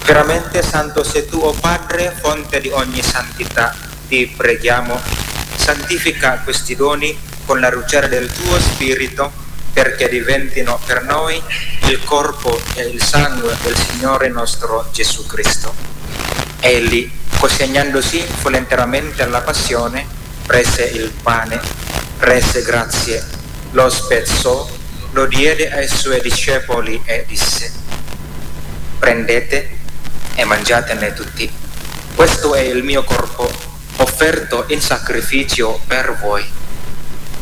Veramente santo sei tu, o Padre, fonte di ogni santità. Ti preghiamo, santifica questi doni con la luce del tuo Spirito, perché diventino per noi il corpo e il sangue del Signore nostro Gesù Cristo. Egli, consegnandosi volenteramente alla passione, prese il pane, rese grazie, lo spezzò, lo diede ai suoi discepoli e disse: prendete e mangiatene tutti. Questo è il mio corpo, offerto in sacrificio per voi.